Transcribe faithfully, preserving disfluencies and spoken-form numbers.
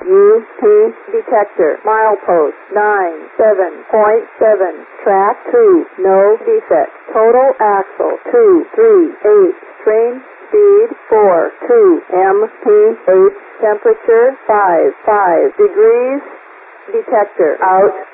U P detector. Milepost nine seven point seven. Track two. No defect. Total axle two three eight. Train speed four two. M P H temperature five five degrees. Detector out.